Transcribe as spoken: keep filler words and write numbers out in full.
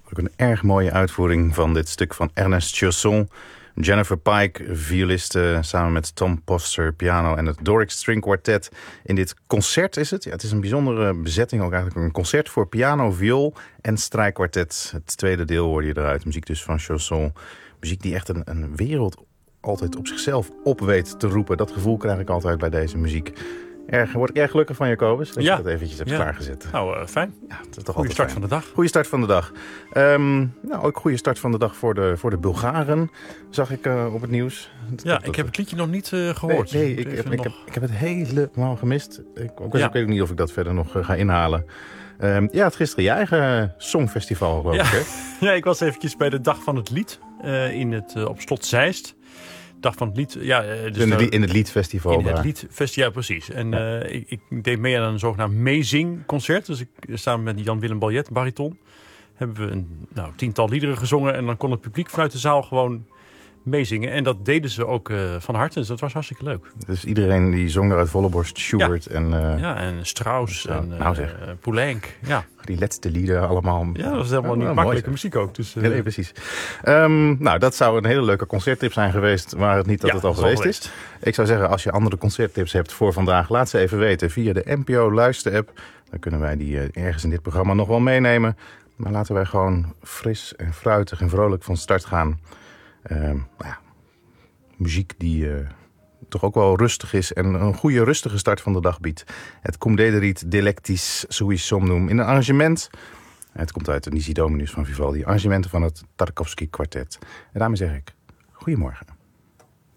Ook een erg mooie uitvoering van dit stuk van Ernest Chausson. Jennifer Pike, violiste, samen met Tom Poster, piano en het Doric String Quartet. In dit concert is het. Ja, het is een bijzondere bezetting, ook eigenlijk een concert voor piano, viool en strijkkwartet. Het tweede deel hoorde je eruit. Muziek dus van Chausson. Muziek die echt een, een wereld altijd op zichzelf op weet te roepen. Dat gevoel krijg ik altijd bij deze muziek. Erg, word ik erg gelukkig van, Jacobus, dat ja. je dat eventjes hebt ja. klaargezet. Nou, uh, fijn. Ja, dat is toch goede start fijn. van de dag. Goede start van de dag. Um, nou, ook goede start van de dag voor de, voor de Bulgaren, zag ik uh, op het nieuws. Dat, ja, dat, ik heb het liedje nog niet uh, gehoord. Nee, nee ik, ik, ik, heb, ik heb het helemaal gemist. Ik, ook, ja. ik weet ook niet of ik dat verder nog uh, ga inhalen. Um, ja, het gisteren je eigen songfestival, geloof ja. ik, hè? Ja, ik was eventjes bij de Dag van het Lied uh, in het, uh, op Slot Zeist. Dag van het Lied, ja. Dus in, de, in het Liedfestival. In het Liedfestival, ja, precies. En ja. uh, ik, ik deed mee aan een zogenaamd meezingconcert. Dus ik samen met Jan-Willem Baljet, bariton, hebben we een nou, tiental liederen gezongen. En dan kon het publiek vanuit de zaal gewoon meezingen. En dat deden ze ook uh, van harte. Dus dat was hartstikke leuk. Dus iedereen die zong daar uit volle borst. Schubert ja. en... Uh, ja, en Strauss en, en nou zeg. uh, Poulenc. Ja. Die laatste lieden allemaal. Ja, dat was helemaal oh, niet oh, makkelijke muziek ook. Dus, uh... ja, nee, precies. Um, nou, dat zou een hele leuke concerttip zijn geweest. Waar het niet dat ja, het al dat geweest, geweest is. Ik zou zeggen, als je andere concerttips hebt voor vandaag, laat ze even weten via de N P O Luister-app. Dan kunnen wij die uh, ergens in dit programma nog wel meenemen. Maar laten wij gewoon fris en fruitig en vrolijk van start gaan. Um, nou ja, muziek die... Uh, toch ook wel rustig is en een goede rustige start van de dag biedt. Het Cum dederit delectis suis somnum in een arrangement. Het komt uit de Nisi Dominus van Vivaldi. Arrangementen van het Tarkovsky kwartet. En daarmee zeg ik, goedemorgen.